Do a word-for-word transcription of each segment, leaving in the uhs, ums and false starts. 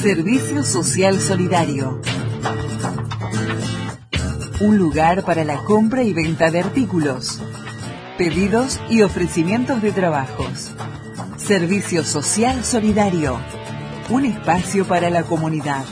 Servicio Social Solidario. Un lugar para la compra y venta de artículos, pedidos y ofrecimientos de trabajos. Servicio Social Solidario. Un espacio para la comunidad.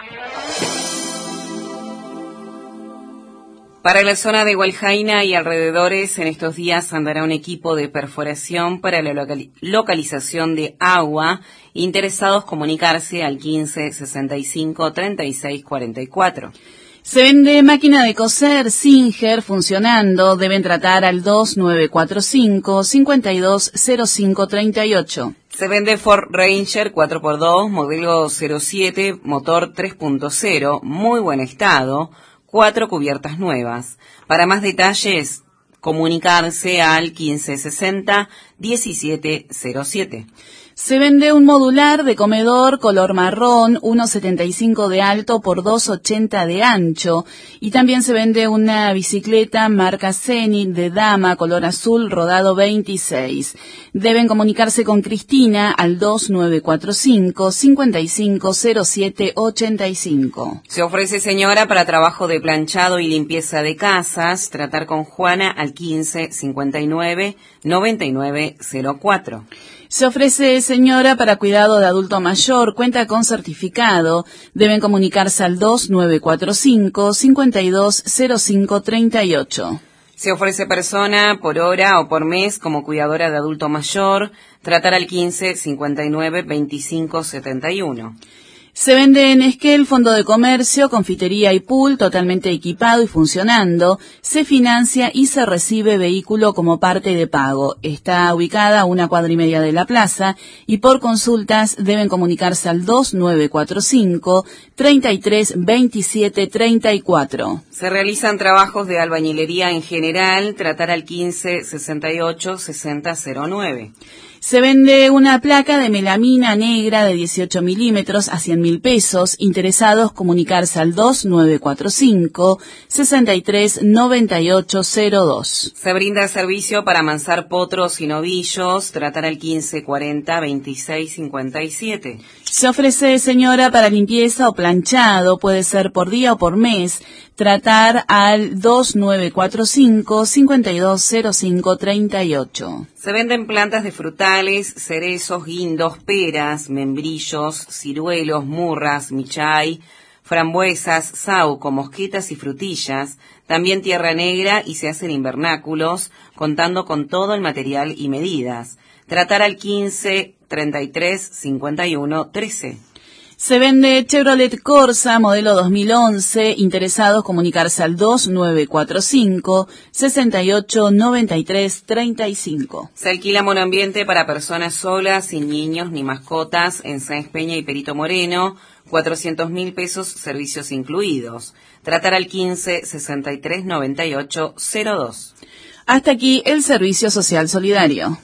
Para la zona de Hualjaina y alrededores, en estos días andará un equipo de perforación para la local- localización de agua. Interesados comunicarse al quince sesenta y cinco treinta y seis cuarenta y cuatro. Se vende máquina de coser Singer funcionando. Deben tratar al dos nueve cuatro cinco, cinco dos cero cinco tres ocho. Se vende Ford Ranger cuatro por dos, modelo cero siete, motor tres punto cero, muy buen estado. Cuatro cubiertas nuevas. Para más detalles, comunicarse al quince sesenta diecisiete cero siete. Se vende un modular de comedor color marrón, uno setenta y cinco de alto por dos ochenta de ancho. Y también se vende una bicicleta marca Zenit de dama color azul rodado veintiséis. Deben comunicarse con Cristina al dos nueve cuatro cinco, cinco cinco cero siete ocho cinco. Se ofrece señora para trabajo de planchado y limpieza de casas. Tratar con Juana al quince cincuenta y nueve noventa y nueve cero cuatro. Se ofrece señora para cuidado de adulto mayor, cuenta con certificado. Deben comunicarse al dos nueve cuatro cinco, cinco dos cero cinco tres ocho. Se ofrece persona por hora o por mes como cuidadora de adulto mayor. Tratar al quince cincuenta y nueve veinticinco setenta y uno. Se vende en Esquel fondo de comercio, confitería y pool totalmente equipado y funcionando. Se financia y se recibe vehículo como parte de pago. Está ubicada a una cuadra y media de la plaza y por consultas deben comunicarse al dos nueve cuatro cinco, treinta y tres veintisiete treinta y cuatro. Se realizan trabajos de albañilería en general. Tratar al quince sesenta y ocho sesenta cero nueve. Se vende una placa de melamina negra de dieciocho milímetros a cien mil pesos. Interesados comunicarse al dos nueve cuatro cinco, sesenta y tres noventa y ocho cero dos. Se brinda servicio para amansar potros y novillos. Tratar al quince cuarenta veintiséis cincuenta y siete. Se ofrece señora para limpieza o planchado, puede ser por día o por mes. Tratar al dos nueve cuatro cinco, cinco dos cero cinco tres ocho. Se venden plantas de frutales, cerezos, guindos, peras, membrillos, ciruelos, murras, michay, frambuesas, sauco, mosquetas y frutillas. También tierra negra y se hacen invernáculos, contando con todo el material y medidas. Tratar al quince treinta y tres cincuenta y uno trece. Se vende Chevrolet Corsa, modelo dos mil once. Interesados comunicarse al dos nueve cuatro cinco, sesenta y ocho noventa y tres treinta y cinco. Se alquila monoambiente para personas solas, sin niños ni mascotas, en Sáenz Peña y Perito Moreno. cuatrocientos mil pesos, servicios incluidos. Tratar al quince sesenta y tres noventa y ocho cero dos. Hasta aquí el Servicio Social Solidario.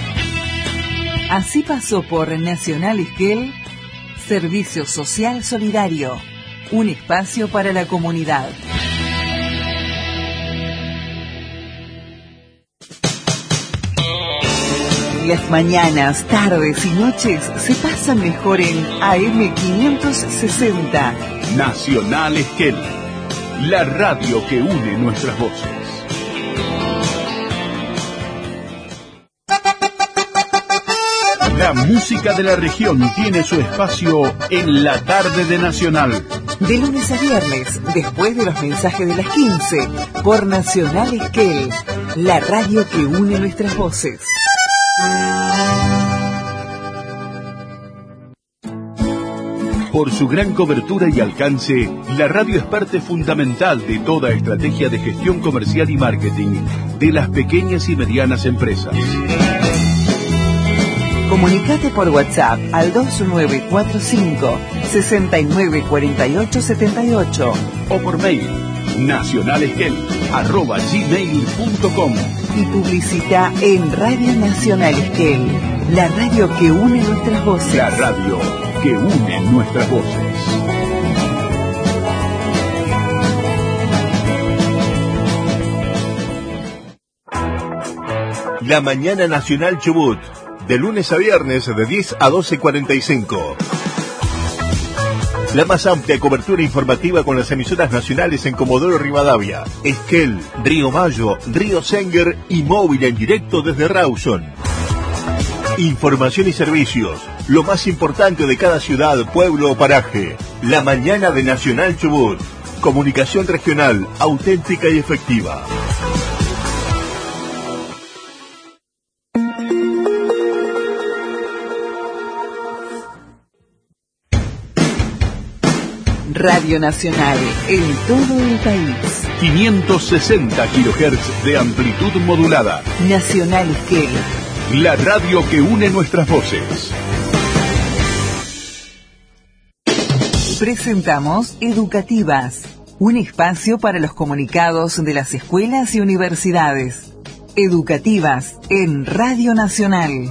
Así pasó por Nacional Esquel, Servicio Social Solidario, un espacio para la comunidad. Las mañanas, tardes y noches se pasan mejor en A M quinientos sesenta. Nacional Esquel, la radio que une nuestras voces. La música de la región tiene su espacio en la tarde de Nacional. De lunes a viernes, después de los mensajes de las quince, por Nacional Esquel, la radio que une nuestras voces. Por su gran cobertura y alcance, la radio es parte fundamental de toda estrategia de gestión comercial y marketing de las pequeñas y medianas empresas. Comunicate por WhatsApp al dos nueve cuatro cinco, seis nueve cuatro ocho siete ocho o por mail nacionalesquel arroba gmail punto com y publicita en Radio Nacional Esquel, la radio que une nuestras voces. La radio que une nuestras voces. La Mañana Nacional Chubut, de lunes a viernes de diez a doce cuarenta y cinco. La más amplia cobertura informativa con las emisoras nacionales en Comodoro Rivadavia, Esquel, Río Mayo, Río Senguer y móvil en directo desde Rawson. Información y servicios, lo más importante de cada ciudad, pueblo o paraje. La mañana de Nacional Chubut. Comunicación regional, auténtica y efectiva. Radio Nacional en todo el país. quinientos sesenta kilohertz de amplitud modulada. Nacional Esquel. La radio que une nuestras voces. Presentamos Educativas, un espacio para los comunicados de las escuelas y universidades. Educativas en Radio Nacional.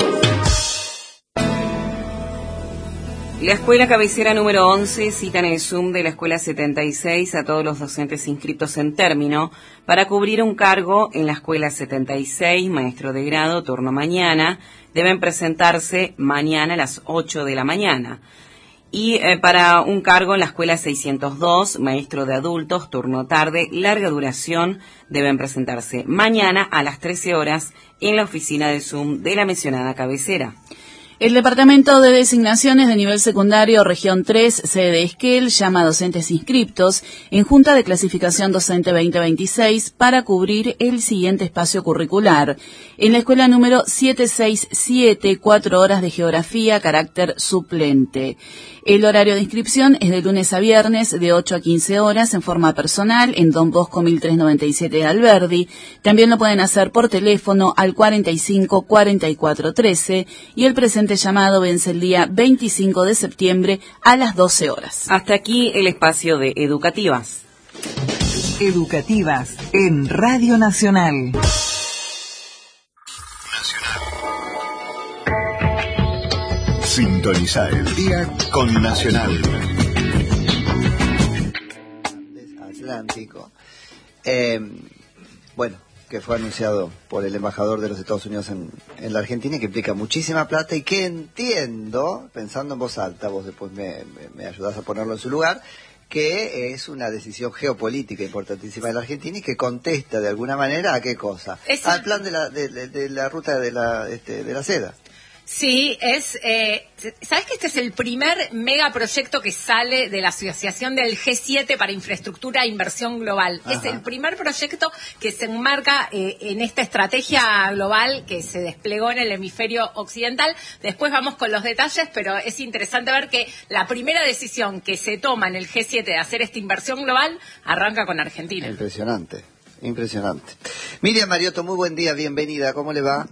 La escuela cabecera número once cita en el Zoom de la escuela setenta y seis a todos los docentes inscritos en término para cubrir un cargo en la escuela setenta y seis, maestro de grado, turno mañana. Deben presentarse mañana a las ocho de la mañana. Y eh, para un cargo en la escuela seiscientos dos, maestro de adultos, turno tarde, larga duración, deben presentarse mañana a las trece horas en la oficina de Zoom de la mencionada cabecera. El Departamento de Designaciones de Nivel Secundario Región tres, sede Esquel, llama a docentes inscriptos en Junta de Clasificación Docente veinte veintiséis para cubrir el siguiente espacio curricular. En la escuela número setecientos sesenta y siete, cuatro horas de Geografía, carácter suplente. El horario de inscripción es de lunes a viernes de ocho a quince horas en forma personal en Don Bosco mil trescientos noventa y siete de Alberdi. También lo pueden hacer por teléfono al cuarenta y cinco, cuarenta y cuatro, trece y el presente llamado vence el día veinticinco de septiembre a las doce horas. Hasta aquí el espacio de Educativas. Educativas en Radio Nacional. Sintoniza el día con Nacional. Atlántico. Eh, bueno, que fue anunciado por el embajador de los Estados Unidos en, en la Argentina y que implica muchísima plata y que entiendo, pensando en voz alta, vos después me, me, me ayudás a ponerlo en su lugar, que es una decisión geopolítica importantísima de la Argentina y que contesta de alguna manera a qué cosa, es al plan de la, de, de, de la ruta de la, este, de la seda. Sí, es, eh, ¿sabes que este es el primer megaproyecto que sale de la Asociación del G siete para Infraestructura e Inversión Global? Ajá. Es el primer proyecto que se enmarca eh, en esta estrategia global que se desplegó en el hemisferio occidental. Después vamos con los detalles, pero es interesante ver que la primera decisión que se toma en el G siete de hacer esta inversión global arranca con Argentina. Impresionante, impresionante. Miriam Mariotto, muy buen día, bienvenida, ¿cómo le va?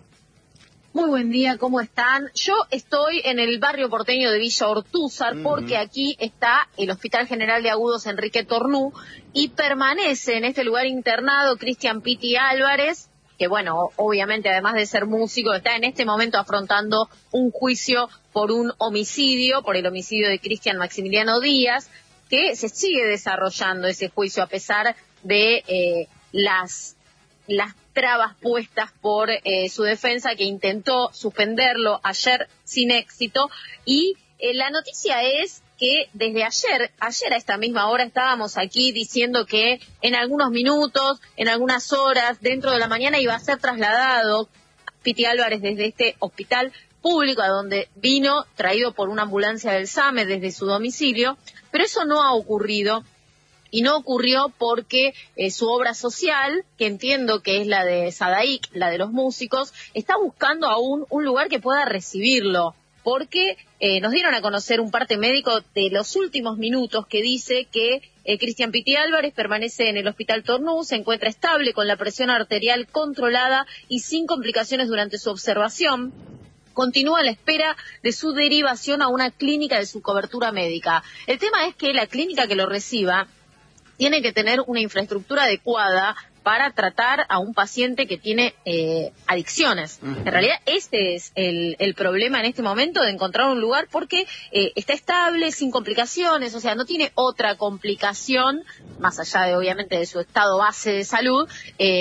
Muy buen día, ¿cómo están? Yo estoy en el barrio porteño de Villa Ortúzar mm. porque aquí está el Hospital General de Agudos Enrique Tornú y permanece en este lugar internado Cristian Piti Álvarez, que bueno, obviamente además de ser músico, está en este momento afrontando un juicio por un homicidio, por el homicidio de Cristian Maximiliano Díaz, que se sigue desarrollando ese juicio a pesar de eh, las... las trabas puestas por eh, su defensa, que intentó suspenderlo ayer sin éxito. Y eh, la noticia es que desde ayer, ayer a esta misma hora estábamos aquí diciendo que en algunos minutos, en algunas horas, dentro de la mañana iba a ser trasladado Piti Álvarez desde este hospital público a donde vino, traído por una ambulancia del SAME desde su domicilio, pero eso no ha ocurrido. Y no ocurrió porque eh, su obra social, que entiendo que es la de Sadaic, la de los músicos, está buscando aún un lugar que pueda recibirlo. Porque eh, nos dieron a conocer un parte médico de los últimos minutos que dice que eh, Cristian Piti Álvarez permanece en el Hospital Tornú, se encuentra estable con la presión arterial controlada y sin complicaciones durante su observación. Continúa a la espera de su derivación a una clínica de su cobertura médica. El tema es que la clínica que lo reciba tiene que tener una infraestructura adecuada para tratar a un paciente que tiene eh, adicciones. Uh-huh. En realidad este es el, el problema en este momento, de encontrar un lugar porque eh, está estable, sin complicaciones, o sea, no tiene otra complicación, más allá de obviamente de su estado base de salud, eh,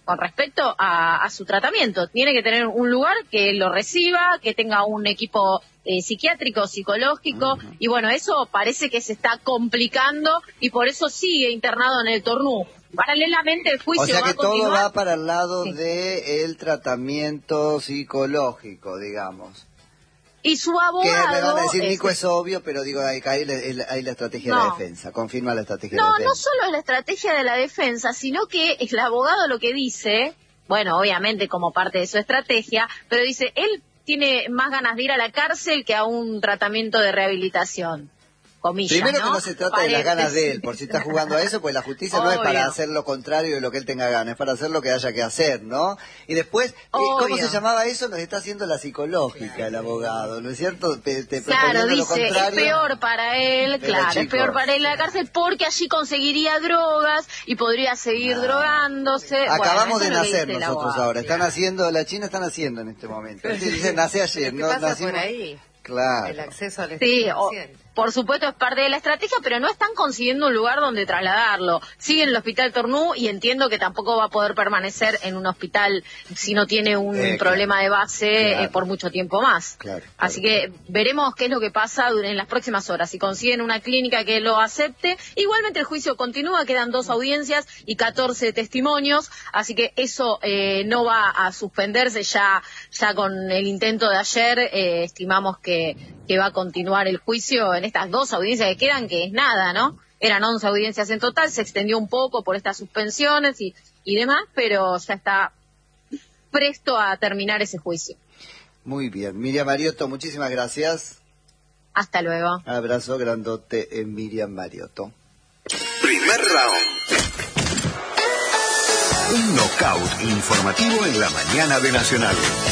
con respecto a, a su tratamiento. Tiene que tener un lugar que lo reciba, que tenga un equipo eh, psiquiátrico, psicológico, uh-huh. y bueno, eso parece que se está complicando y por eso sigue internado en el Tornú. Paralelamente el juicio o sea va que a continuar. todo va para el lado sí. del tratamiento psicológico, digamos. Y su abogado... Que me van a decir, Nico, es, es obvio, pero digo, ahí, ahí, ahí la estrategia no. de la defensa, confirma la estrategia no, de la defensa. No, no solo es la estrategia de la defensa, sino que el abogado lo que dice, bueno, obviamente como parte de su estrategia, pero dice, él tiene más ganas de ir a la cárcel que a un tratamiento de rehabilitación. Comillas, Primero ¿no? que no se trata Parece. de las ganas de él, por si está jugando a eso, pues la justicia no es para hacer lo contrario de lo que él tenga ganas, es para hacer lo que haya que hacer, ¿no? Y después, Obvio. ¿cómo se llamaba eso? Nos está haciendo la psicológica claro. el abogado, ¿no es cierto? Te, te claro, dice, lo contrario, es peor para él, claro, chicos. es peor para él la cárcel porque allí conseguiría drogas y podría seguir ah. drogándose. Acabamos bueno, de nacer nosotros ahora, están haciendo, la China están haciendo en este momento. Dice, nací ayer, ¿Qué no pasa nacimos... por ahí? Claro. El acceso al sí, o, por supuesto es parte de la estrategia, pero no están consiguiendo un lugar donde trasladarlo. Sigue en el hospital Tornú y entiendo que tampoco va a poder permanecer en un hospital si no tiene un eh, problema claro. de base claro. eh, por mucho tiempo más. Claro, claro, Así que claro. veremos qué es lo que pasa en las próximas horas. Si consiguen una clínica que lo acepte, igualmente el juicio continúa, quedan dos audiencias y catorce testimonios, así que eso eh, no va a suspenderse ya, ya con el intento de ayer, eh, estimamos que, que va a continuar el juicio en estas dos audiencias que quedan, que es nada, ¿no? Eran once audiencias en total, se extendió un poco por estas suspensiones y, y demás, pero ya está presto a terminar ese juicio. Muy bien. Miriam Mariotto, muchísimas gracias. Hasta luego. Abrazo grandote en Miriam Mariotto. Primer round. Un knockout informativo en la mañana de Nacional.